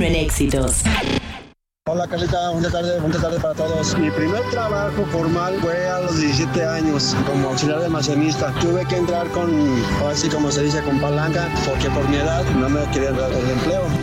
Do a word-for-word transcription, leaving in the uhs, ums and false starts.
uno en éxitos. Hola Carlita, buenas tardes, buenas tardes para todos. Mi primer trabajo formal fue a los diecisiete años como auxiliar de almacenista. Tuve que entrar con, así como se dice, con palanca, porque por mi edad no me querían dar el empleo.